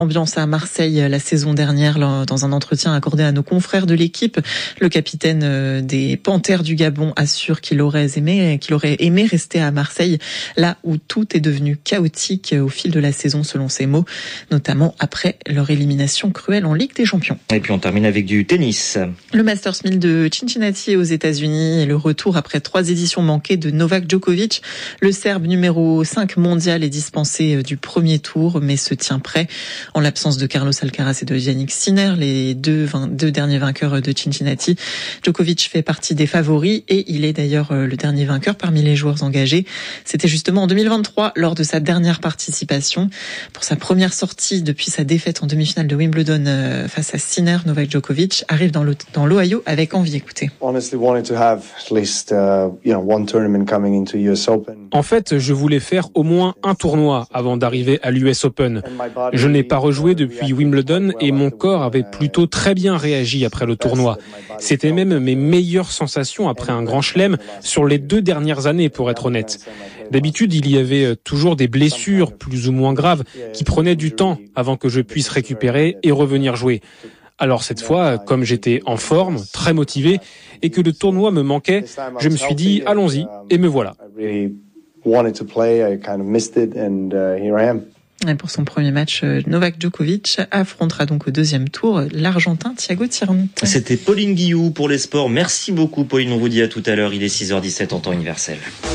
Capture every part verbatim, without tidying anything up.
Ambiance à Marseille la saison dernière, dans un entretien accordé à nos confrères de l'équipe, le capitaine des Panthères du Gabon assure qu'il aurait aimé, qu'il aurait aimé rester à Marseille, là où tout est devenu chaotique au fil de la saison, selon ses mots, notamment après leur élimination cruelle en Ligue des Champions. Et puis on termine avec du tennis. Le Masters mille de Cincinnati aux États-Unis et le retour après trois éditions manquées de Novak Djokovic. Le Serbe numéro cinq mondial est dispensé du premier tour, mais se tient prêt. En l'absence de Carlos Alcaraz et de Jannik Sinner, les deux, deux derniers vainqueurs de Cincinnati, Djokovic fait partie des favoris et il est d'ailleurs le dernier vainqueur parmi les joueurs engagés. C'était justement en deux mille vingt-trois, lors de sa dernière participation. Pour sa première sortie depuis sa défaite en demi-finale de Wimbledon face à Sinner, Novak Djokovic arrive dans l'Ohio avec envie. Écoutez. En fait, je voulais faire au moins un tournoi avant d'arriver à l'U S Open. Je n'ai pas rejoué depuis Wimbledon et mon corps avait plutôt très bien réagi après le tournoi. C'était même mes meilleures sensations après un grand chelem sur les deux dernières années, pour être honnête. D'habitude, il y avait toujours des blessures plus ou moins graves qui prenaient du temps avant que je puisse récupérer et revenir jouer. Alors cette fois, comme j'étais en forme, très motivé et que le tournoi me manquait, je me suis dit allons-y et me voilà. Et pour son premier match, Novak Djokovic affrontera donc au deuxième tour l'Argentin Thiago Tirante. C'était Pauline Guillou pour les sports. Merci beaucoup Pauline, on vous dit à tout à l'heure, il est six heures dix-sept en temps universel.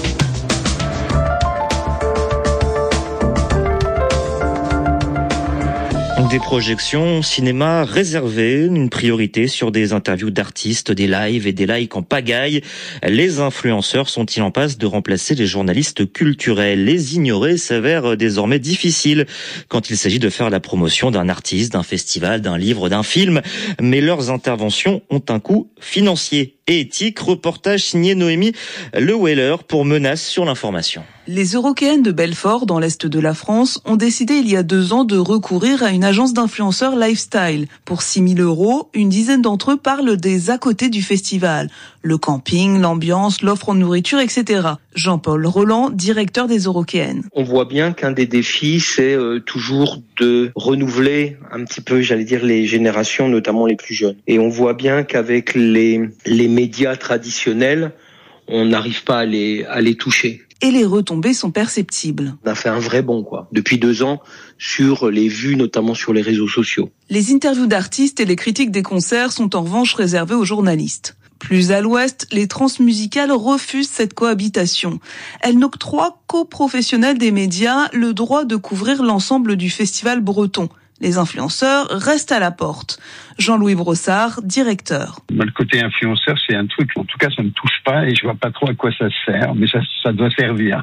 Des projections cinéma réservées, une priorité sur des interviews d'artistes, des lives et des likes en pagaille. Les influenceurs sont-ils en passe de remplacer les journalistes culturels? Les ignorer s'avère désormais difficile quand il s'agit de faire la promotion d'un artiste, d'un festival, d'un livre, d'un film. Mais leurs interventions ont un coût financier et éthique. Reportage signé Noémie Leweller pour Menace sur l'information. Les Eurockéennes de Belfort, dans l'est de la France, ont décidé il y a deux ans de recourir à une agence d'influenceurs lifestyle. Pour six mille euros, une dizaine d'entre eux parlent des à côté du festival. Le camping, l'ambiance, l'offre en nourriture, et cetera. Jean-Paul Roland, directeur des Eurockéennes. On voit bien qu'un des défis, c'est euh, toujours de renouveler un petit peu, j'allais dire, les générations, notamment les plus jeunes. Et on voit bien qu'avec les, les médias traditionnels, on n'arrive pas à les, à les toucher. Et les retombées sont perceptibles. On a fait un vrai bond, quoi, depuis deux ans, sur les vues, notamment sur les réseaux sociaux. Les interviews d'artistes et les critiques des concerts sont en revanche réservées aux journalistes. Plus à l'ouest, les transmusicales refusent cette cohabitation. Elles n'octroient qu'aux professionnels des médias le droit de couvrir l'ensemble du festival breton. Les influenceurs restent à la porte. Jean-Louis Brossard, directeur. Le côté influenceur, c'est un truc, en tout cas, ça ne me touche pas et je vois pas trop à quoi ça sert, mais ça, ça doit servir.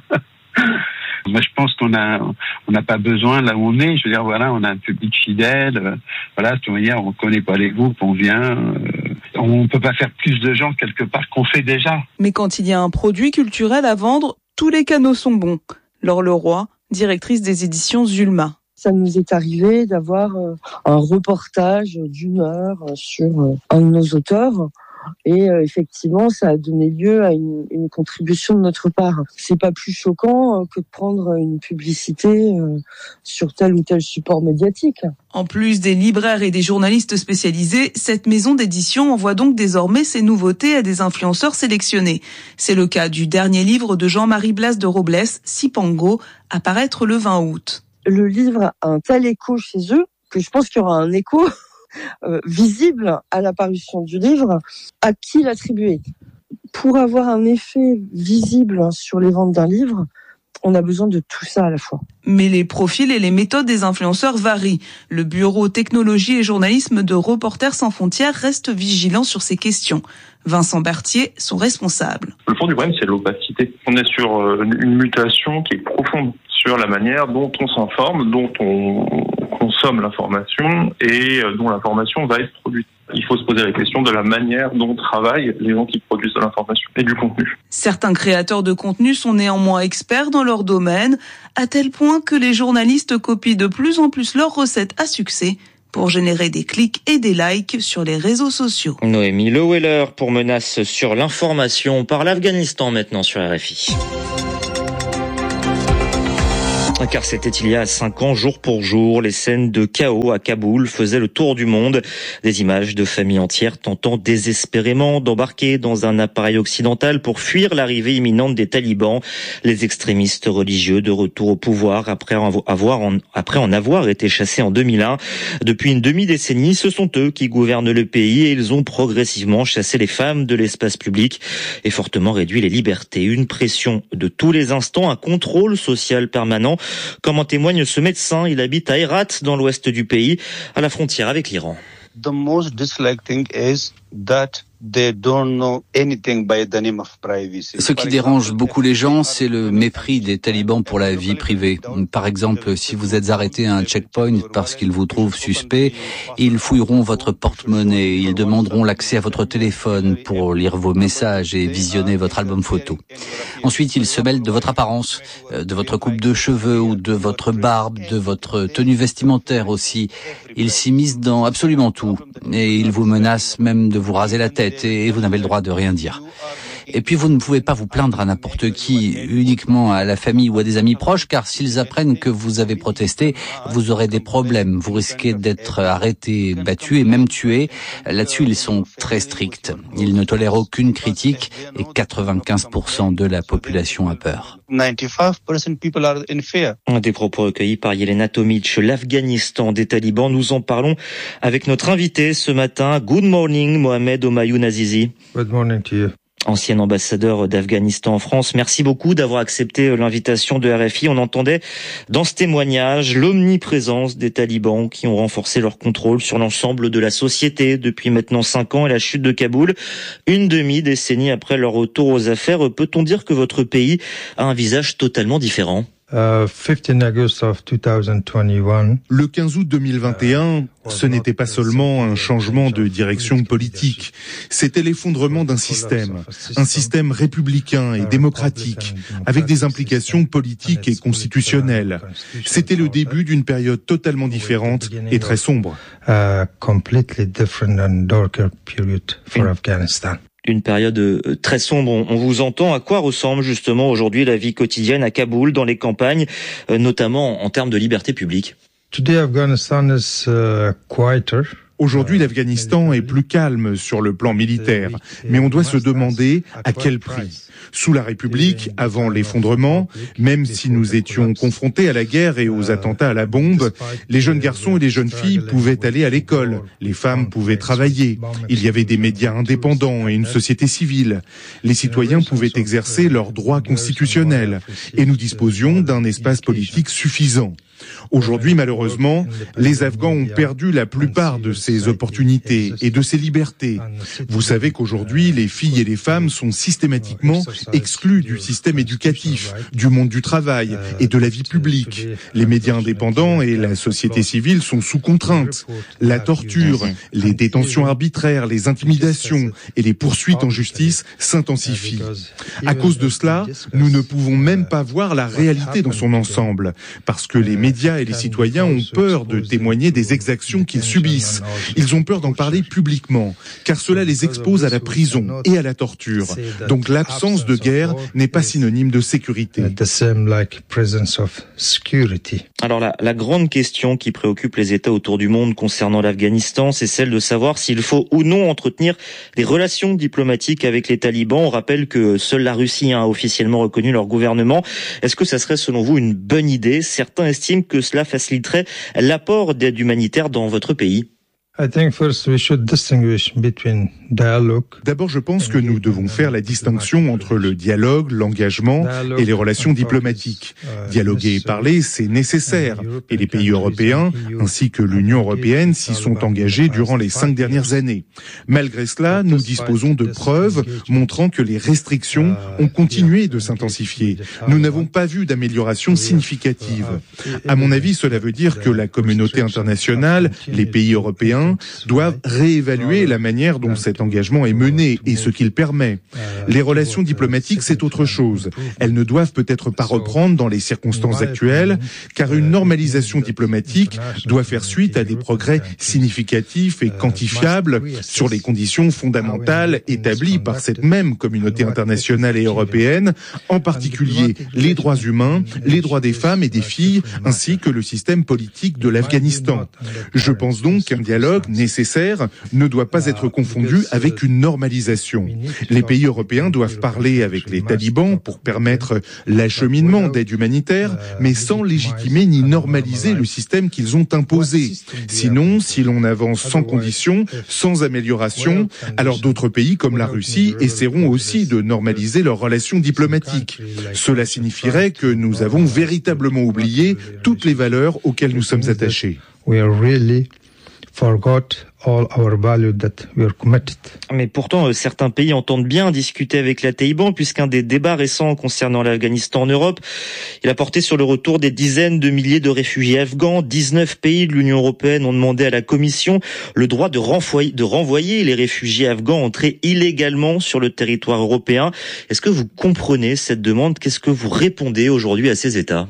Moi, je pense qu'on a, on n'a pas besoin là où on est. Je veux dire, voilà, on a un public fidèle. Euh, voilà, de toute manière, on connaît pas les groupes, on vient. Euh, on peut pas faire plus de gens quelque part qu'on fait déjà. Mais quand il y a un produit culturel à vendre, tous les canaux sont bons. Laure Leroy, directrice des éditions Zulma. Ça nous est arrivé d'avoir un reportage d'une heure sur un de nos auteurs. Et euh, effectivement, ça a donné lieu à une, une contribution de notre part. C'est pas plus choquant euh, que de prendre une publicité euh, sur tel ou tel support médiatique. En plus des libraires et des journalistes spécialisés, cette maison d'édition envoie donc désormais ses nouveautés à des influenceurs sélectionnés. C'est le cas du dernier livre de Jean-Marie Blas de Robles, Sipango, à paraître le vingt août. Le livre a un tel écho chez eux que je pense qu'il y aura un écho Euh, visible à l'apparition du livre. À qui l'attribuer? Pour avoir un effet visible sur les ventes d'un livre, on a besoin de tout ça à la fois. Mais les profils et les méthodes des influenceurs varient. Le bureau technologie et journalisme de Reporters sans frontières reste vigilant sur ces questions. Vincent Berthier, son responsable. Le fond du problème, c'est l'opacité. On est sur une mutation qui est profonde sur la manière dont on s'informe, dont on consomme l'information et dont l'information va être produite. Il faut se poser la question de la manière dont travaillent les gens qui produisent de l'information et du contenu. Certains créateurs de contenu sont néanmoins experts dans leur domaine, à tel point que les journalistes copient de plus en plus leurs recettes à succès pour générer des clics et des likes sur les réseaux sociaux. Noémie Leweller pour Menace sur l'information. Par l'Afghanistan maintenant sur R F I. Car c'était il y a cinq ans, jour pour jour, les scènes de chaos à Kaboul faisaient le tour du monde. Des images de familles entières tentant désespérément d'embarquer dans un appareil occidental pour fuir l'arrivée imminente des talibans. Les extrémistes religieux de retour au pouvoir après avoir, en, après en avoir été chassés en deux mille un. Depuis une demi-décennie, ce sont eux qui gouvernent le pays et ils ont progressivement chassé les femmes de l'espace public et fortement réduit les libertés. Une pression de tous les instants, un contrôle social permanent. Comme en témoigne ce médecin, il habite à Herat, dans l'ouest du pays, à la frontière avec l'Iran. The most disliked is that they don't know anything by the name of privacy. Ce qui dérange beaucoup les gens, c'est le mépris des talibans pour la vie privée. Par exemple, si vous êtes arrêté à un checkpoint parce qu'ils vous trouvent suspect, ils fouilleront votre porte-monnaie, ils demanderont l'accès à votre téléphone pour lire vos messages et visionner votre album photo. Ensuite, ils se mêlent de votre apparence, de votre coupe de cheveux ou de votre barbe, de votre tenue vestimentaire aussi. Ils s'immiscent dans absolument tout et ils vous menacent même de vous raser la tête et vous n'avez le droit de rien dire. Et puis vous ne pouvez pas vous plaindre à n'importe qui, uniquement à la famille ou à des amis proches, car s'ils apprennent que vous avez protesté, vous aurez des problèmes. Vous risquez d'être arrêté, battu et même tué. Là-dessus, ils sont très stricts. Ils ne tolèrent aucune critique et quatre-vingt-quinze pour cent de la population a peur. ninety-five percent people are in fear. Des propos recueillis par Yelena Tomic, l'Afghanistan des talibans. Nous en parlons avec notre invité ce matin. Good morning, Mohamed Omayoun Azizi. Good morning to you. Ancien ambassadeur d'Afghanistan en France, merci beaucoup d'avoir accepté l'invitation de R F I. On entendait dans ce témoignage l'omniprésence des talibans qui ont renforcé leur contrôle sur l'ensemble de la société depuis maintenant cinq ans et la chute de Kaboul. Une demi-décennie après leur retour aux affaires, peut-on dire que votre pays a un visage totalement différent ? Uh, fifteenth August of twenty twenty-one. Le quinze août deux mille vingt et un, ce n'était pas seulement un changement de direction politique, c'était l'effondrement d'un système, un système républicain et démocratique, avec des implications politiques et constitutionnelles. C'était le début d'une période totalement différente et très sombre. Uh, completely different and darker period for Afghanistan. Une période très sombre, on vous entend. À quoi ressemble justement aujourd'hui la vie quotidienne à Kaboul, dans les campagnes, notamment en termes de liberté publique ? Today Afghanistan is uh, quieter. Aujourd'hui, l'Afghanistan est plus calme sur le plan militaire, mais on doit se demander à quel prix. Sous la République, avant l'effondrement, même si nous étions confrontés à la guerre et aux attentats à la bombe, les jeunes garçons et les jeunes filles pouvaient aller à l'école, les femmes pouvaient travailler, il y avait des médias indépendants et une société civile. Les citoyens pouvaient exercer leurs droits constitutionnels et nous disposions d'un espace politique suffisant. Aujourd'hui, malheureusement, les Afghans ont perdu la plupart de ces opportunités et de ces libertés. Vous savez qu'aujourd'hui, les filles et les femmes sont systématiquement exclues du système éducatif, du monde du travail et de la vie publique. Les médias indépendants et la société civile sont sous contrainte. La torture, les détentions arbitraires, les intimidations et les poursuites en justice s'intensifient. À cause de cela, nous ne pouvons même pas voir la réalité dans son ensemble, parce que les médias et les citoyens ont peur de témoigner des exactions qu'ils subissent. Ils ont peur d'en parler publiquement, car cela les expose à la prison et à la torture. Donc l'absence de guerre n'est pas synonyme de sécurité. Alors la, la grande question qui préoccupe les États autour du monde concernant l'Afghanistan, c'est celle de savoir s'il faut ou non entretenir des relations diplomatiques avec les talibans. On rappelle que seule la Russie a officiellement reconnu leur gouvernement. Est-ce que ça serait selon vous une bonne idée ? Certains estiment que cela faciliterait l'apport d'aide humanitaire dans votre pays. D'abord, je pense que nous devons faire la distinction entre le dialogue, l'engagement et les relations diplomatiques. Dialoguer et parler, c'est nécessaire. Et les pays européens, ainsi que l'Union européenne, s'y sont engagés durant les cinq dernières années. Malgré cela, nous disposons de preuves montrant que les restrictions ont continué de s'intensifier. Nous n'avons pas vu d'amélioration significative. À mon avis, cela veut dire que la communauté internationale, les pays européens, Européens doivent réévaluer la manière dont cet engagement est mené et ce qu'il permet. Les relations diplomatiques, c'est autre chose. Elles ne doivent peut-être pas reprendre dans les circonstances actuelles, car une normalisation diplomatique doit faire suite à des progrès significatifs et quantifiables sur les conditions fondamentales établies par cette même communauté internationale et européenne, en particulier les droits humains, les droits des femmes et des filles, ainsi que le système politique de l'Afghanistan. Je pense donc qu'un dialogue nécessaire ne doit pas être confondu avec une normalisation. Les pays européens doivent parler avec les talibans pour permettre l'acheminement d'aide humanitaire, mais sans légitimer ni normaliser le système qu'ils ont imposé. Sinon, si l'on avance sans condition, sans amélioration, alors d'autres pays comme la Russie essaieront aussi de normaliser leurs relations diplomatiques. Cela signifierait que nous avons véritablement oublié toutes les valeurs auxquelles nous sommes attachés. We are really forgot all our values that we are committed. Mais pourtant, euh, certains pays entendent bien discuter avec les talibans, puisqu'un des débats récents concernant l'Afghanistan en Europe, il a porté sur le retour des dizaines de milliers de réfugiés afghans. dix-neuf pays de l'Union européenne ont demandé à la Commission le droit de renvoyer, de renvoyer les réfugiés afghans entrés illégalement sur le territoire européen. Est-ce que vous comprenez cette demande? Qu'est-ce que vous répondez aujourd'hui à ces États?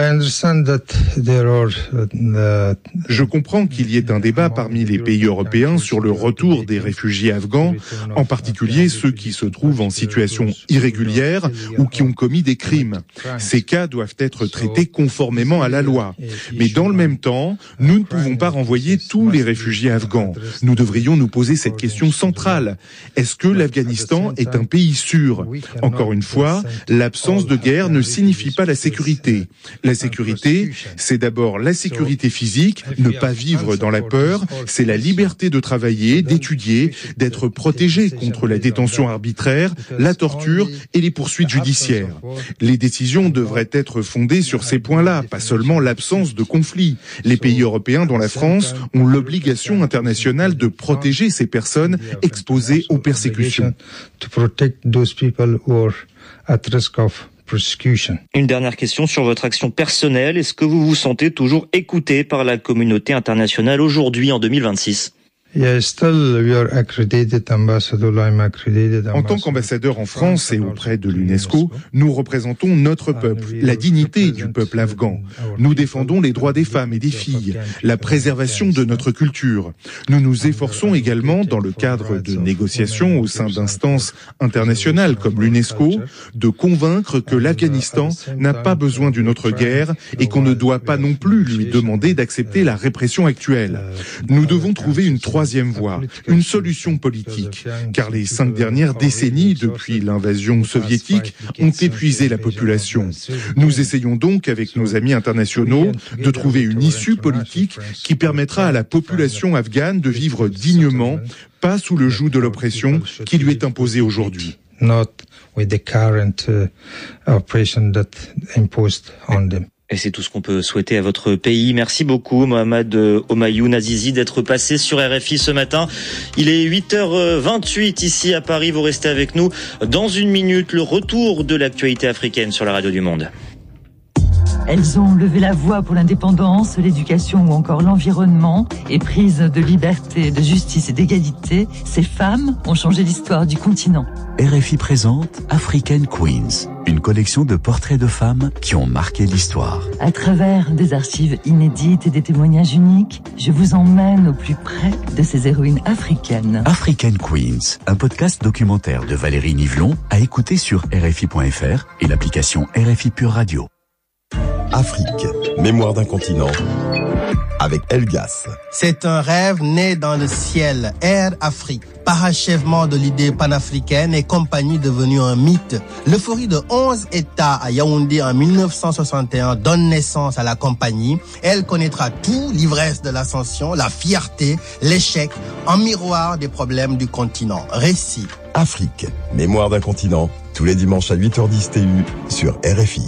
Je comprends qu'il y ait un débat parmi les pays européens sur le retour des réfugiés afghans, en particulier ceux qui se trouvent en situation irrégulière ou qui ont commis des crimes. Ces cas doivent être traités conformément à la loi. Mais dans le même temps, nous ne pouvons pas renvoyer tous les réfugiés afghans. Nous devrions nous poser cette question centrale. Est-ce que l'Afghanistan est un pays sûr? Encore une fois, l'absence de guerre ne signifie pas la sécurité. La sécurité, c'est d'abord la sécurité physique, ne pas vivre dans la peur, c'est la liberté de travailler, d'étudier, d'être protégé contre la détention arbitraire, la torture et les poursuites judiciaires. Les décisions devraient être fondées sur ces points-là, pas seulement l'absence de conflit. Les pays européens, dont la France, ont l'obligation internationale de protéger ces personnes exposées aux persécutions. Une dernière question sur votre action personnelle. Est-ce que vous vous sentez toujours écouté par la communauté internationale aujourd'hui en deux mille vingt-six? En tant qu'ambassadeur en France et auprès de l'UNESCO, nous représentons notre peuple, la dignité du peuple afghan. Nous défendons les droits des femmes et des filles, la préservation de notre culture. Nous nous efforçons également, dans le cadre de négociations au sein d'instances internationales comme l'UNESCO, de convaincre que l'Afghanistan n'a pas besoin d'une autre guerre et qu'on ne doit pas non plus lui demander d'accepter la répression actuelle. Nous devons trouver une troisième voie, une solution politique, car les cinq dernières décennies depuis l'invasion soviétique ont épuisé la population. Nous essayons donc, avec nos amis internationaux, de trouver une issue politique qui permettra à la population afghane de vivre dignement, pas sous le joug de l'oppression qui lui est imposée aujourd'hui. Not with the current uh, oppression that imposed on them. Et c'est tout ce qu'on peut souhaiter à votre pays. Merci beaucoup, Mohamed Homayoun Azizi, d'être passé sur R F I ce matin. Il est huit heures vingt-huit ici à Paris. Vous restez avec nous. Dans une minute, le retour de l'actualité africaine sur la radio du Monde. Elles ont levé la voix pour l'indépendance, l'éducation ou encore l'environnement. Éprises de liberté, de justice et d'égalité, ces femmes ont changé l'histoire du continent. R F I présente African Queens, une collection de portraits de femmes qui ont marqué l'histoire. À travers des archives inédites et des témoignages uniques, je vous emmène au plus près de ces héroïnes africaines. African Queens, un podcast documentaire de Valérie Nivelon à écouter sur R F I point F R et l'application R F I Pure Radio. Afrique, mémoire d'un continent, avec Elgas. C'est un rêve né dans le ciel, Air Afrique. Parachèvement de l'idée panafricaine et compagnie devenue un mythe. L'euphorie de onze États à Yaoundé en mille neuf cent soixante et un donne naissance à la compagnie. Elle connaîtra tout, l'ivresse de l'ascension, la fierté, l'échec, en miroir des problèmes du continent. Récit. Afrique, mémoire d'un continent, tous les dimanches à huit heures dix T U sur R F I.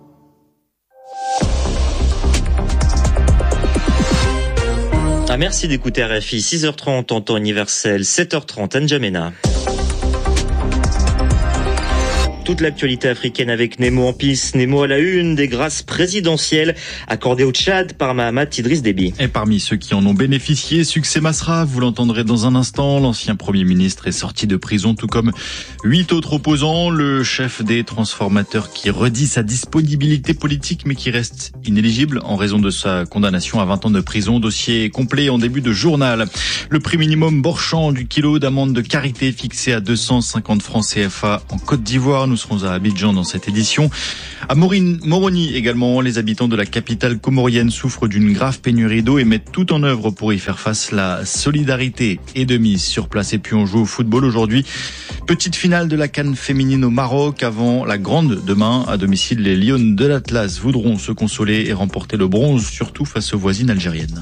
Ah, merci d'écouter R F I. six heures trente en temps universel, sept heures trente à N'Djamena. toute l'actualité africaine avec Nemo en piste. Nemo à la une des grâces présidentielles accordées au Tchad par Mahamat Idriss Déby. Et parmi ceux qui en ont bénéficié, Succès Masra, vous l'entendrez dans un instant. L'ancien Premier ministre est sorti de prison, tout comme huit autres opposants. Le chef des transformateurs qui redit sa disponibilité politique, mais qui reste inéligible en raison de sa condamnation à vingt ans de prison. Dossier complet en début de journal. Le prix minimum Borchamp du kilo d'amende de karité fixé à deux cent cinquante francs C F A en Côte d'Ivoire. Nous serons à Abidjan dans cette édition. À Moroni également, les habitants de la capitale comorienne souffrent d'une grave pénurie d'eau et mettent tout en œuvre pour y faire face. La solidarité est de mise sur place. Et puis on joue au football aujourd'hui. Petite finale de la CAN féminine au Maroc avant la grande demain. À domicile, les Lions de l'Atlas voudront se consoler et remporter le bronze, surtout face aux voisines algériennes.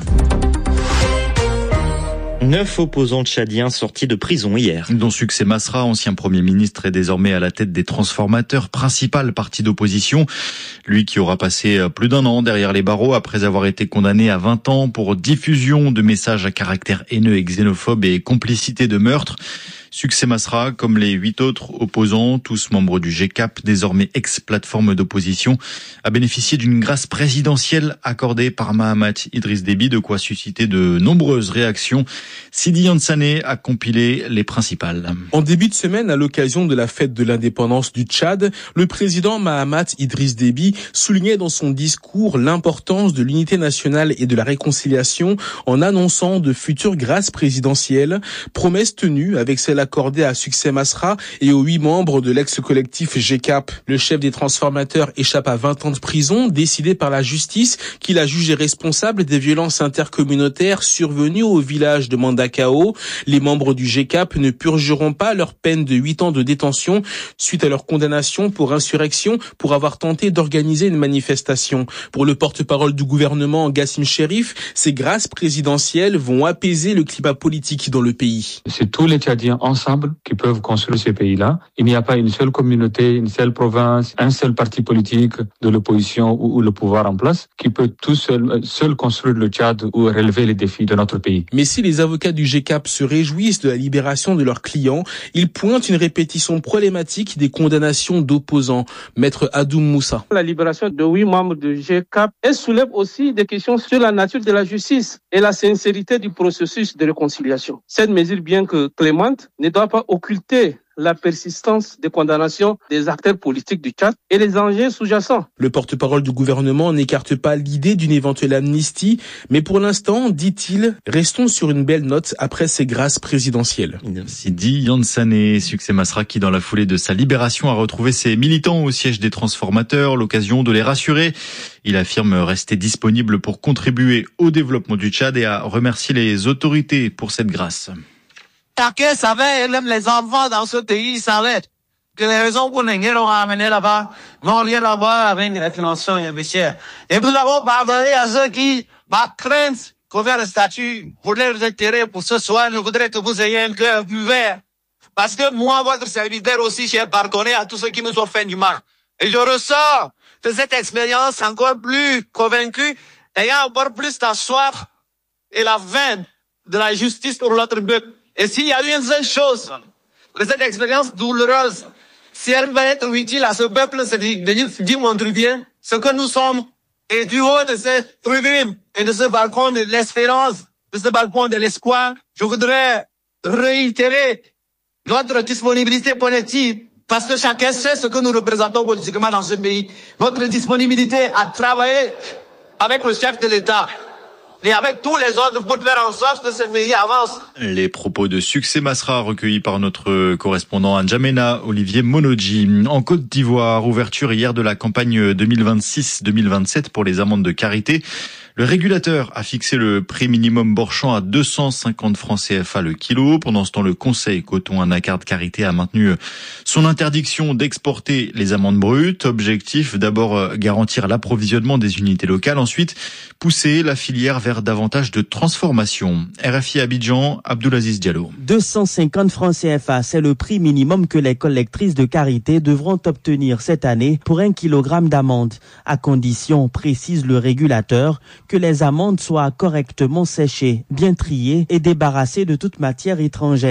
Neuf opposants tchadiens sortis de prison hier. Dont Succès Masra, ancien Premier ministre, est désormais à la tête des transformateurs, principal parti d'opposition. Lui qui aura passé plus d'un an derrière les barreaux après avoir été condamné à vingt ans pour diffusion de messages à caractère haineux et xénophobe et complicité de meurtre. Succès Masra, comme les huit autres opposants, tous membres du G C A P, désormais ex-plateforme d'opposition, a bénéficié d'une grâce présidentielle accordée par Mahamat Idriss Déby, de quoi susciter de nombreuses réactions. Sidi Yansane a compilé les principales. En début de semaine, à l'occasion de la fête de l'indépendance du Tchad, le président Mahamat Idriss Déby soulignait dans son discours l'importance de l'unité nationale et de la réconciliation en annonçant de futures grâces présidentielles, promesses tenues avec celle accordée à Succès Masra et aux huit membres de l'ex-collectif G C A P. Le chef des transformateurs échappe à vingt ans de prison, décidé par la justice qu'il a jugé responsable des violences intercommunautaires survenues au village de Mandakao. Les membres du G C A P ne purgeront pas leur peine de huit ans de détention suite à leur condamnation pour insurrection pour avoir tenté d'organiser une manifestation. Pour le porte-parole du gouvernement, Gassim Chérif, ces grâces présidentielles vont apaiser le climat politique dans le pays. C'est tous les Tchadiens ensemble qui peuvent construire ces pays-là. Il n'y a pas une seule communauté, une seule province, un seul parti politique de l'opposition ou, ou le pouvoir en place qui peut tout seul, seul construire le Tchad ou relever les défis de notre pays. Mais si les avocats du G C A P se réjouissent de la libération de leurs clients, ils pointent une répétition problématique des condamnations d'opposants. Maître Adoum Moussa. La libération de huit membres du G C A P, elle soulève aussi des questions sur la nature de la justice et la sincérité du processus de réconciliation. Cette mesure, bien que clémente, ne doit pas occulter la persistance des condamnations des acteurs politiques du Tchad et les enjeux sous-jacents. Le porte-parole du gouvernement n'écarte pas l'idée d'une éventuelle amnistie, mais pour l'instant, dit-il, restons sur une belle note après ces grâces présidentielles. Sidi Yansane, Succès Masra qui, dans la foulée de sa libération, a retrouvé ses militants au siège des transformateurs, l'occasion de les rassurer. Il affirme rester disponible pour contribuer au développement du Tchad et a remercié les autorités pour cette grâce. Chacun savait, même les enfants dans ce pays savaient que les raisons pour lesquelles l'ont ramené là-bas n'ont rien à voir avec les financements et investisseurs. Et nous avons pardonné à ceux qui, par crainte qu'on verra le statut, pour leurs intérêts pour ce soir, je voudrais que vous ayez un cœur plus vert. Parce que moi, votre serviteur aussi, j'ai pardonné à tous ceux qui nous ont fait du mal. Et je ressors de cette expérience encore plus convaincu, ayant encore plus la soif et la veine de la justice pour l'autre peuple. Et s'il y a eu une seule chose, cette expérience douloureuse, si elle va être utile à ce peuple, c'est de dire montrer bien ce que nous sommes. Et du haut de cette tribune et de ce balcon de l'espérance, de ce balcon de l'espoir, je voudrais réitérer notre disponibilité politique, parce que chacun sait ce que nous représentons politiquement dans ce pays. Notre disponibilité à travailler avec le chef de l'État et avec tous les autres pour faire en sorte que ce pays avance. Les propos de Succès Masra recueillis par notre correspondant à N'Djamena, Olivier Monodji. En Côte d'Ivoire, ouverture hier de la campagne deux mille vingt-six deux mille vingt-sept pour les amendes de karité. Le régulateur a fixé le prix minimum Borchamp à deux cent cinquante francs C F A le kilo. Pendant ce temps, le Conseil Coton Anacarde Karité a maintenu son interdiction d'exporter les amandes brutes. Objectif, d'abord garantir l'approvisionnement des unités locales. Ensuite, pousser la filière vers davantage de transformation. R F I Abidjan, Abdoulaziz Diallo. deux cent cinquante francs C F A, c'est le prix minimum que les collectrices de karité devront obtenir cette année pour un kilogramme d'amandes, à condition, précise le régulateur, que les amandes soient correctement séchées, bien triées et débarrassées de toute matière étrangère.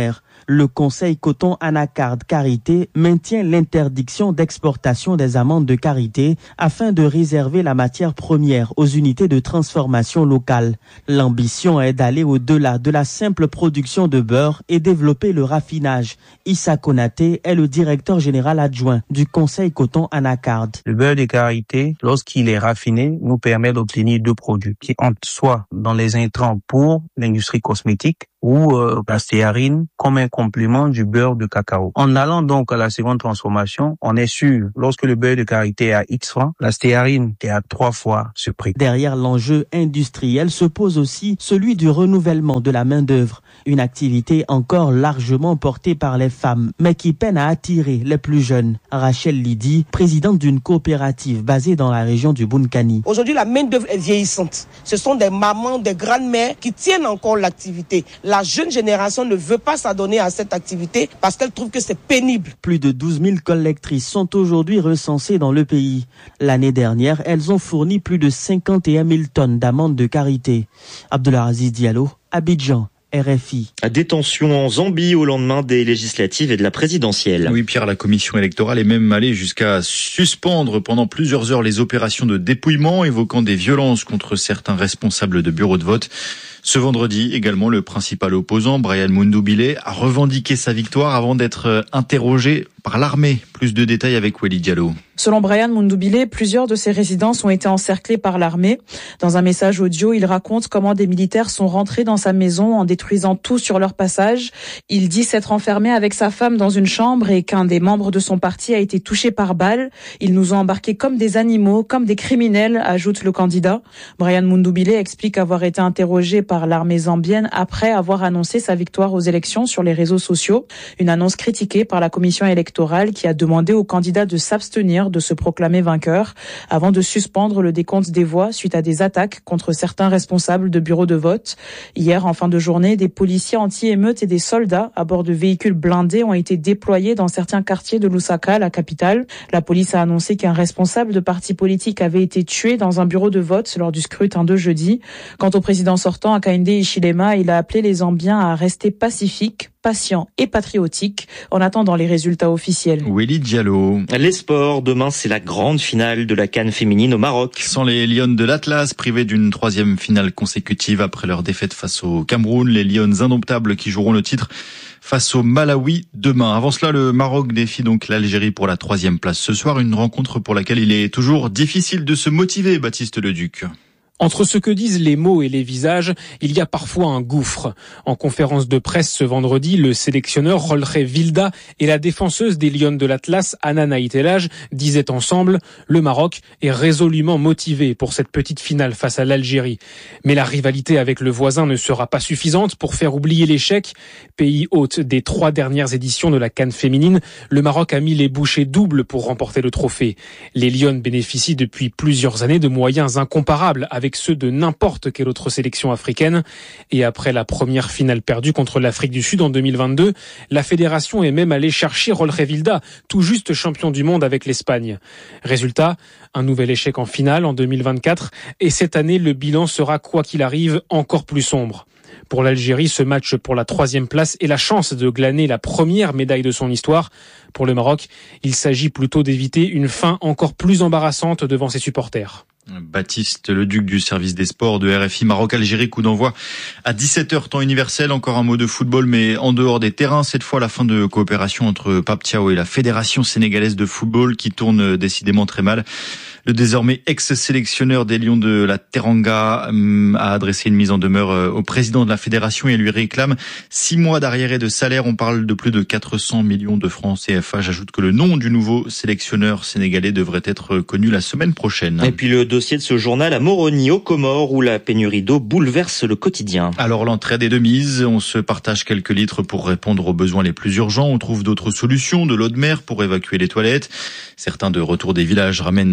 Le Conseil coton anacarde karité maintient l'interdiction d'exportation des amandes de karité afin de réserver la matière première aux unités de transformation locales. L'ambition est d'aller au-delà de la simple production de beurre et développer le raffinage. Issa Konaté est le directeur général adjoint du Conseil coton anacarde. Le beurre de karité, lorsqu'il est raffiné, nous permet d'obtenir deux produits qui entrent soit dans les intrants pour l'industrie cosmétique ou euh, la stéarine comme un complément du beurre de cacao. En allant donc à la seconde transformation, on est sûr, lorsque le beurre de karité est à X francs, la stéarine est à trois fois ce prix. Derrière l'enjeu industriel se pose aussi celui du renouvellement de la main-d'œuvre, une activité encore largement portée par les femmes, mais qui peine à attirer les plus jeunes. Rachel Lidi, présidente d'une coopérative basée dans la région du Bunkani. Aujourd'hui, la main-d'œuvre est vieillissante. Ce sont des mamans, des grandes-mères qui tiennent encore l'activité. La jeune génération ne veut pas s'adonner à cette activité parce qu'elle trouve que c'est pénible. Plus de douze mille collectrices sont aujourd'hui recensées dans le pays. L'année dernière, elles ont fourni plus de cinquante et un mille tonnes d'amandes de karité. Abdelaziz Diallo, Abidjan. R F I. Détention en Zambie au lendemain des législatives et de la présidentielle. Oui, Pierre, la commission électorale est même allée jusqu'à suspendre pendant plusieurs heures les opérations de dépouillement, évoquant des violences contre certains responsables de bureaux de vote. Ce vendredi, également, le principal opposant, Brian Mundubile, a revendiqué sa victoire avant d'être interrogé par l'armée. Plus de détails avec Weli Diallo. Selon Brian Mundubile, plusieurs de ses résidences ont été encerclées par l'armée. Dans un message audio, il raconte comment des militaires sont rentrés dans sa maison en détruisant tout sur leur passage. Il dit s'être enfermé avec sa femme dans une chambre et qu'un des membres de son parti a été touché par balle. Ils nous ont embarqués comme des animaux, comme des criminels, ajoute le candidat. Brian Mundubile explique avoir été interrogé par l'armée zambienne après avoir annoncé sa victoire aux élections sur les réseaux sociaux. Une annonce critiquée par la commission électorale qui a demandé aux candidats de s'abstenir de se proclamer vainqueur avant de suspendre le décompte des voix suite à des attaques contre certains responsables de bureaux de vote. Hier, en fin de journée, des policiers anti-émeutes et des soldats à bord de véhicules blindés ont été déployés dans certains quartiers de Lusaka, la capitale. La police a annoncé qu'un responsable de parti politique avait été tué dans un bureau de vote lors du scrutin de jeudi. Quant au président sortant, Hakainde Hichilema, il a appelé les Zambiens à rester pacifiques, patients et patriotiques en attendant les résultats officiels. Weli Diallo. Les sports, demain c'est la grande finale de la CAN féminine au Maroc. Sans les Lions de l'Atlas, privés d'une troisième finale consécutive après leur défaite face au Cameroun, les Lions indomptables qui joueront le titre face au Malawi demain. Avant cela, le Maroc défie donc l'Algérie pour la troisième place ce soir, une rencontre pour laquelle il est toujours difficile de se motiver, Baptiste Leduc. Entre ce que disent les mots et les visages, il y a parfois un gouffre. En conférence de presse ce vendredi, le sélectionneur Rolre Vilda et la défenseuse des Lions de l'Atlas, Anna Naïtelaj, disaient ensemble « Le Maroc est résolument motivé pour cette petite finale face à l'Algérie. Mais la rivalité avec le voisin ne sera pas suffisante pour faire oublier l'échec. Pays hôte des trois dernières éditions de la CAN féminine, le Maroc a mis les bouchées doubles pour remporter le trophée. Les Lions bénéficient depuis plusieurs années de moyens incomparables avec avec ceux de n'importe quelle autre sélection africaine. Et après la première finale perdue contre l'Afrique du Sud en deux mille vingt-deux, la fédération est même allée chercher Rolre Vilda, tout juste champion du monde avec l'Espagne. Résultat, un nouvel échec en finale en deux mille vingt-quatre, et cette année, le bilan sera, quoi qu'il arrive, encore plus sombre. Pour l'Algérie, ce match pour la troisième place est la chance de glaner la première médaille de son histoire. Pour le Maroc, il s'agit plutôt d'éviter une fin encore plus embarrassante devant ses supporters. Baptiste Leduc du service des sports de R F I. Maroc-Algérie, coup d'envoi à dix-sept heures temps universel. Encore un mot de football, mais en dehors des terrains. Cette fois, la fin de coopération entre Pape Thiaw et la Fédération sénégalaise de football qui tourne décidément très mal. Le désormais ex-sélectionneur des Lions de la Teranga a adressé une mise en demeure au président de la fédération et lui réclame six mois d'arriérés de salaire. On parle de plus de quatre cents millions de francs C F A. J'ajoute que le nom du nouveau sélectionneur sénégalais devrait être connu la semaine prochaine. Et puis le dossier de ce journal à Moroni, aux Comores, où la pénurie d'eau bouleverse le quotidien. Alors l'entraide est de mise. On se partage quelques litres pour répondre aux besoins les plus urgents. On trouve d'autres solutions, de l'eau de mer pour évacuer les toilettes. Certains de retour des villages ramènent des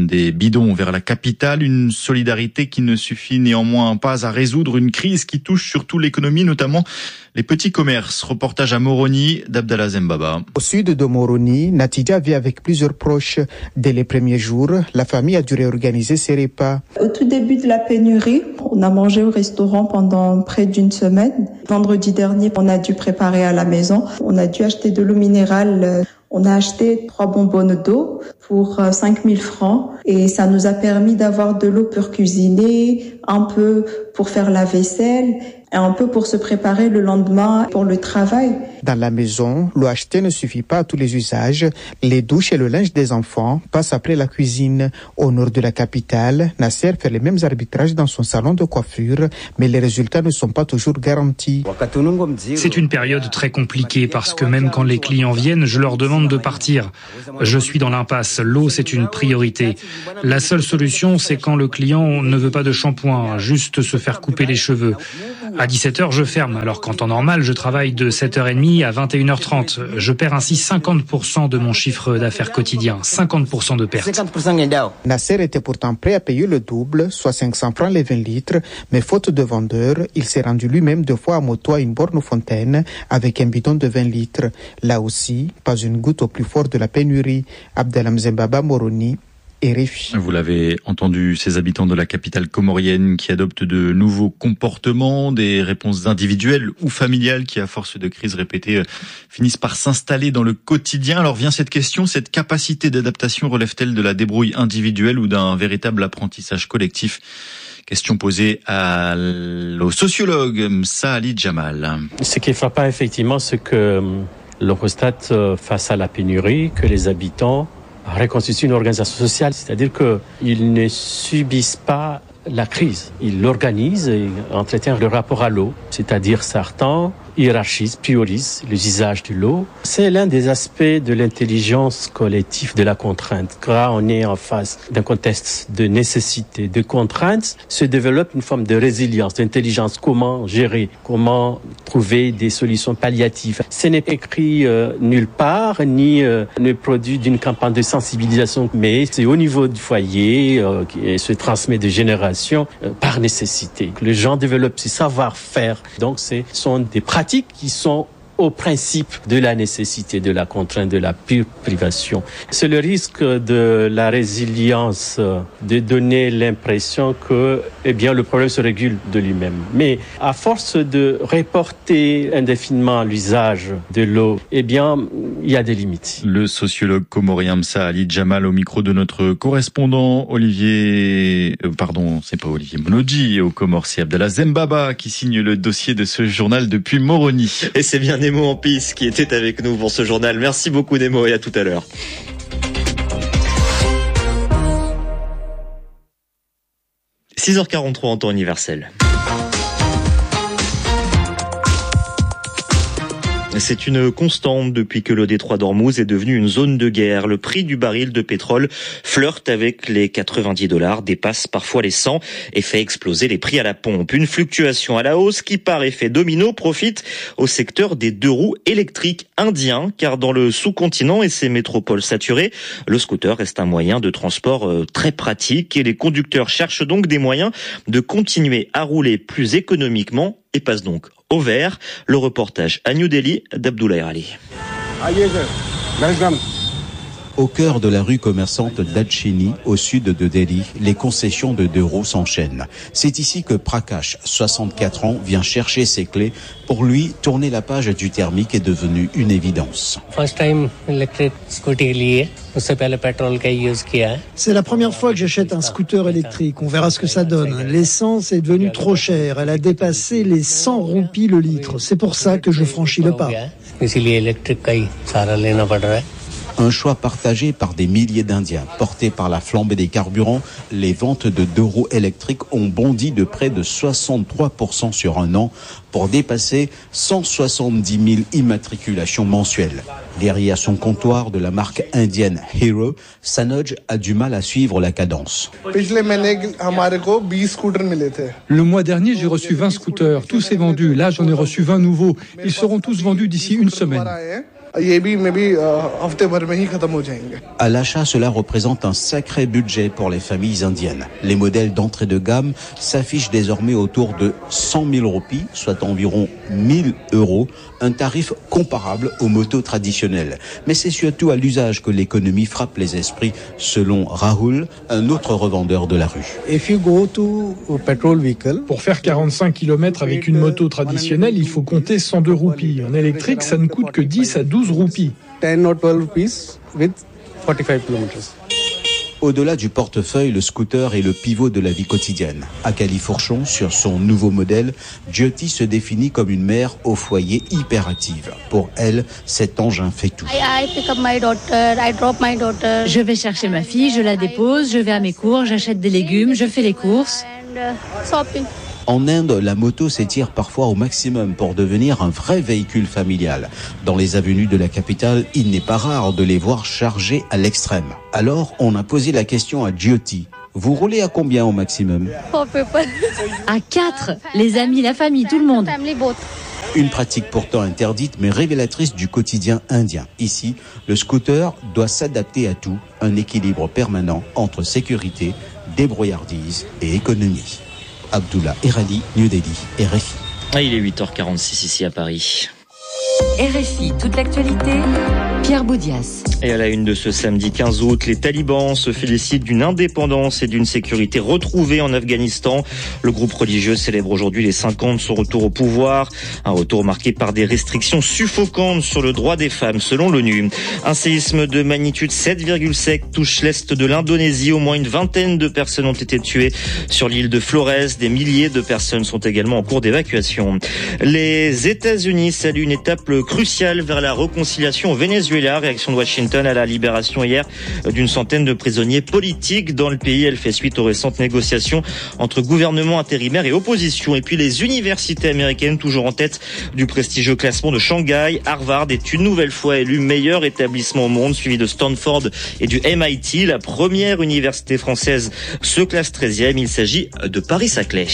bidons vers la capitale. Une solidarité qui ne suffit néanmoins pas à résoudre une crise qui touche surtout l'économie, notamment les petits commerces. Reportage à Moroni d'Abdallah Zembaba. Au sud de Moroni, Natidja vit avec plusieurs proches. Dès les premiers jours, la famille a dû réorganiser ses repas. Au tout début de la pénurie, on a mangé au restaurant pendant près d'une semaine. Vendredi dernier, on a dû préparer à la maison. On a dû acheter de l'eau minérale. On a acheté trois bonbonnes d'eau pour cinq mille francs et ça nous a permis d'avoir de l'eau pour cuisiner, un peu pour faire la vaisselle et un peu pour se préparer le lendemain pour le travail. Dans la maison, l'eau achetée ne suffit pas à tous les usages. Les douches et le linge des enfants passent après la cuisine. Au nord de la capitale, Nasser fait les mêmes arbitrages dans son salon de coiffure, mais les résultats ne sont pas toujours garantis. C'est une période très compliquée parce que même quand les clients viennent, je leur demande de partir. Je suis dans l'impasse. L'eau, c'est une priorité. La seule solution, c'est quand le client ne veut pas de shampoing, juste se faire couper les cheveux. À dix-sept heures, je ferme, alors qu'en temps normal, je travaille de sept heures trente à vingt et une heures trente. Je perds ainsi cinquante pour cent de mon chiffre d'affaires quotidien, cinquante pour cent de perte. Nasser était pourtant prêt à payer le double, soit cinq cents francs les vingt litres, mais faute de vendeur, il s'est rendu lui-même deux fois à moto à une borne aux fontaines avec un bidon de vingt litres. Là aussi, pas une goutte au plus fort de la pénurie. Abdallah Zembaba, Moroni. Vous l'avez entendu, ces habitants de la capitale comorienne qui adoptent de nouveaux comportements, des réponses individuelles ou familiales qui, à force de crises répétées, finissent par s'installer dans le quotidien. Alors vient cette question, cette capacité d'adaptation relève-t-elle de la débrouille individuelle ou d'un véritable apprentissage collectif ? Question posée à, au sociologue Msa Ali Jamal. Ce qui est frappant effectivement, c'est que l'on constate face à la pénurie que les habitants reconstituent une organisation sociale, c'est-à-dire qu'ils ne subissent pas la crise. Ils l'organisent et entretiennent le rapport à l'eau, c'est-à-dire certains hiérarchisent, priorisent l'usage de l'eau. C'est l'un des aspects de l'intelligence collective de la contrainte. Quand on est en face d'un contexte de nécessité, de contrainte, se développe une forme de résilience, d'intelligence. Comment gérer, comment trouver des solutions palliatives. Ce n'est écrit euh, nulle part, ni euh, le produit d'une campagne de sensibilisation, mais c'est au niveau du foyer euh, qui se transmet de génération euh, par nécessité. Les gens développent ce savoir-faire. Donc, ce sont des pratiques qui sont au principe de la nécessité, de la contrainte, de la pure privation. C'est le risque de la résilience de donner l'impression que, eh bien, le problème se régule de lui-même. Mais à force de reporter indéfiniment l'usage de l'eau, eh bien, il y a des limites. Le sociologue comorien Msa Ali Jamal au micro de notre correspondant Olivier, euh, pardon, c'est pas Olivier Monodji au Comores, c'est Abdallah Zembaba qui signe le dossier de ce journal depuis Moroni. Et c'est bien Nemo en piste qui était avec nous pour ce journal. Merci beaucoup Nemo et à tout à l'heure. six heures quarante-trois en temps universel. C'est une constante depuis que le détroit d'Ormuz est devenu une zone de guerre. Le prix du baril de pétrole flirte avec les quatre-vingt-dix dollars, dépasse parfois les cent et fait exploser les prix à la pompe. Une fluctuation à la hausse qui, par effet domino, profite au secteur des deux roues électriques indiens, car dans le sous-continent et ses métropoles saturées, le scooter reste un moyen de transport très pratique et les conducteurs cherchent donc des moyens de continuer à rouler plus économiquement et passent donc au vert. Le reportage à New Delhi d'Abdoulaye Ali. Au cœur de la rue commerçante d'Alchini, au sud de Delhi, les concessions de deux roues s'enchaînent. C'est ici que Prakash, soixante-quatre ans, vient chercher ses clés. Pour lui, tourner la page du thermique est devenu une évidence. C'est la première fois que j'achète un scooter électrique. On verra ce que ça donne. L'essence est devenue trop chère. Elle a dépassé les cent roupies le litre. C'est pour ça que je franchis le pas. Un choix partagé par des milliers d'Indiens. Portés par la flambée des carburants, les ventes de deux roues électriques ont bondi de près de soixante-trois pour cent sur un an pour dépasser cent soixante-dix mille immatriculations mensuelles. Derrière son comptoir de la marque indienne Hero, Sanoj a du mal à suivre la cadence. Le mois dernier, j'ai reçu vingt scooters. Tout s'est vendu. Là, j'en ai reçu vingt nouveaux. Ils seront tous vendus d'ici une semaine. À l'achat, cela représente un sacré budget pour les familles indiennes. Les modèles d'entrée de gamme s'affichent désormais autour de cent mille roupies, soit environ mille euros, un tarif comparable aux motos traditionnelles. Mais c'est surtout à l'usage que l'économie frappe les esprits, selon Rahul, un autre revendeur de la rue. Pour faire quarante-cinq kilomètres avec une moto traditionnelle, il faut compter cent deux roupies. En électrique, ça ne coûte que dix à douze roupies. Au-delà du portefeuille, le scooter est le pivot de la vie quotidienne. À Califourchon, sur son nouveau modèle, Jyoti se définit comme une mère au foyer hyperactive. Pour elle, cet engin fait tout. Je vais chercher ma fille, je la dépose, je vais à mes cours, j'achète des légumes, je fais les courses. En Inde, la moto s'étire parfois au maximum pour devenir un vrai véhicule familial. Dans les avenues de la capitale, il n'est pas rare de les voir chargés à l'extrême. Alors, on a posé la question à Jyoti. Vous roulez à combien au maximum ? À quatre, les amis, la famille, tout le monde. Une pratique pourtant interdite mais révélatrice du quotidien indien. Ici, le scooter doit s'adapter à tout, un équilibre permanent entre sécurité, débrouillardise et économie. Abdullah Erali, New Delhi, R F I. Ah, il est huit heures quarante-six ici à Paris. R F I, toute l'actualité, Pierre Boudias. Et à la une de ce samedi quinze août, les talibans se félicitent d'une indépendance et d'une sécurité retrouvée en Afghanistan. Le groupe religieux célèbre aujourd'hui les cinq ans de son retour au pouvoir. Un retour marqué par des restrictions suffocantes sur le droit des femmes, selon l'ONU. Un séisme de magnitude sept virgule sept touche l'est de l'Indonésie. Au moins une vingtaine de personnes ont été tuées sur l'île de Flores. Des milliers de personnes sont également en cours d'évacuation. Les États-Unis saluent une étape cruciale vers la réconciliation au Venezuela. Réaction de Washington à la libération hier d'une centaine de prisonniers politiques dans le pays. Elle fait suite aux récentes négociations entre gouvernement intérimaire et opposition. Et puis les universités américaines, toujours en tête du prestigieux classement de Shanghai. Harvard est une nouvelle fois élu meilleur établissement au monde, suivi de Stanford et du M I T. La première université française se classe treizième. Il s'agit de Paris-Saclay.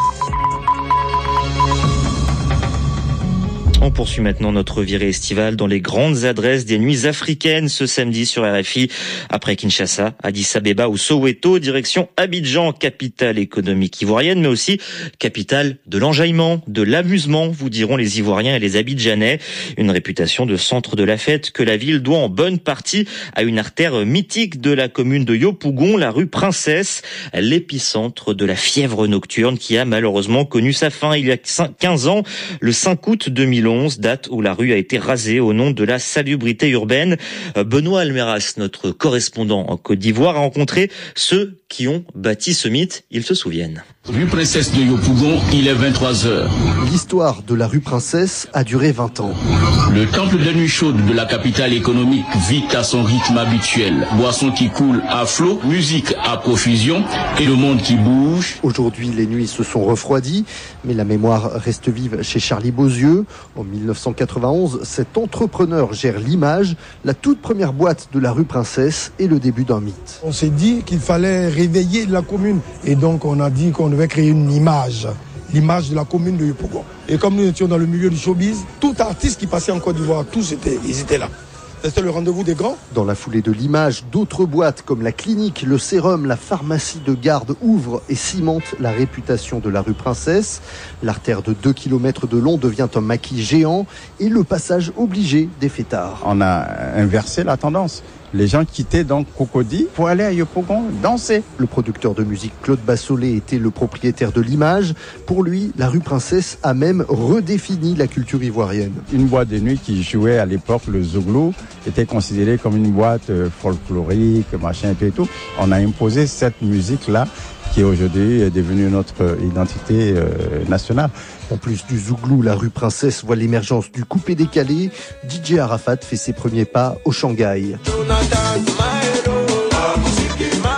On poursuit maintenant notre virée estivale dans les grandes adresses des nuits africaines ce samedi sur R F I. Après Kinshasa, Addis Abeba ou Soweto, direction Abidjan, capitale économique ivoirienne, mais aussi capitale de l'enjaillement, de l'amusement, vous diront les Ivoiriens et les Abidjanais. Une réputation de centre de la fête que la ville doit en bonne partie à une artère mythique de la commune de Yopougon, la rue Princesse, l'épicentre de la fièvre nocturne qui a malheureusement connu sa fin il y a quinze ans, le cinq août deux mille onze. Date où la rue a été rasée au nom de la salubrité urbaine. Benoît Almeras, notre correspondant en Côte d'Ivoire, a rencontré ceux qui ont bâti ce mythe. Ils se souviennent. Rue Princesse de Yopougon, il est vingt-trois heures. L'histoire de la rue Princesse a duré vingt ans. Le temple de nuit chaude de la capitale économique vit à son rythme habituel. Boisson qui coule à flot, musique à profusion et le monde qui bouge. Aujourd'hui, les nuits se sont refroidies, mais la mémoire reste vive chez Charlie Beauzieux. En mille neuf cent quatre-vingt-onze, cet entrepreneur gère l'image, la toute première boîte de la rue Princesse et le début d'un mythe. On s'est dit qu'il fallait réveiller la commune et donc on a dit qu'on devait créer une image, l'image de la commune de Yopougon. Et comme nous étions dans le milieu du showbiz, tout artiste qui passait en Côte d'Ivoire, tous étaient, ils étaient là. C'était le rendez-vous des grands. Dans la foulée de l'image, d'autres boîtes comme la clinique, le sérum, la pharmacie de garde ouvrent et cimentent la réputation de la rue Princesse. L'artère de deux kilomètres de long devient un maquis géant et le passage obligé des fêtards. On a inversé la tendance. Les gens quittaient donc Cocody pour aller à Yopougon danser. Le producteur de musique Claude Bassolé était le propriétaire de l'image. Pour lui, la rue Princesse a même redéfini la culture ivoirienne. Une boîte de nuit qui jouait à l'époque le Zouglou était considérée comme une boîte folklorique, machin et tout. On a imposé cette musique-là qui aujourd'hui est devenue notre identité euh, nationale. En plus du Zouglou, la rue Princesse voit l'émergence du coupé-décalé. D J Arafat fait ses premiers pas au Shanghai.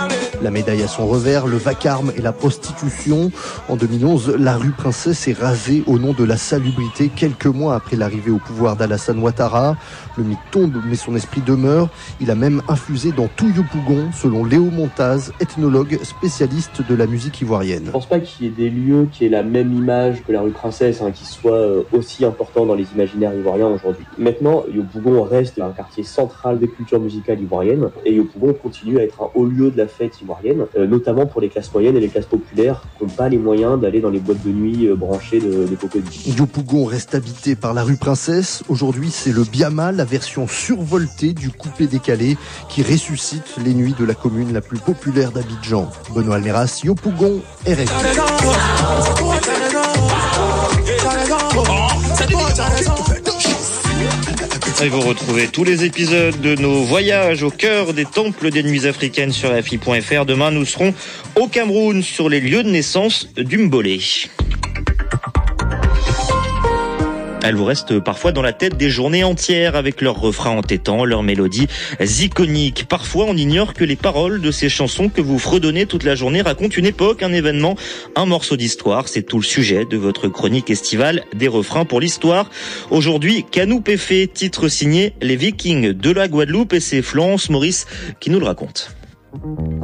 La médaille à son revers, le vacarme et la prostitution. En deux mille onze, la rue Princesse est rasée au nom de la salubrité quelques mois après l'arrivée au pouvoir d'Alassane Ouattara. Le mythe tombe, mais son esprit demeure. Il a même infusé dans tout Yopougon, selon Léo Montaz, ethnologue spécialiste de la musique ivoirienne. Je ne pense pas qu'il y ait des lieux qui aient la même image que la rue Princesse, hein, qui soient aussi importants dans les imaginaires ivoiriens aujourd'hui. Maintenant, Yopougon reste un quartier central des cultures musicales ivoiriennes et Yopougon continue à être un haut lieu de la fête ivoirienne, euh, notamment pour les classes moyennes et les classes populaires qui n'ont pas les moyens d'aller dans les boîtes de nuit euh, branchées de, de Cocody. Yopougon reste habité par la rue Princesse. Aujourd'hui, c'est le Biama, la version survoltée du coupé-décalé qui ressuscite les nuits de la commune la plus populaire d'Abidjan. Benoît Almeras, Yopougon, R F I. Et vous retrouvez tous les épisodes de nos voyages au cœur des temples des nuits africaines sur R F I point F R. Demain, nous serons au Cameroun sur les lieux de naissance d'Umbolé. Elles vous restent parfois dans la tête des journées entières avec leurs refrains entêtants, leurs mélodies iconiques. Parfois, on ignore que les paroles de ces chansons que vous fredonnez toute la journée racontent une époque, un événement, un morceau d'histoire. C'est tout le sujet de votre chronique estivale des refrains pour l'histoire. Aujourd'hui, Canou Péfé, titre signé Les Vikings de la Guadeloupe, et c'est Florence Maurice qui nous le raconte.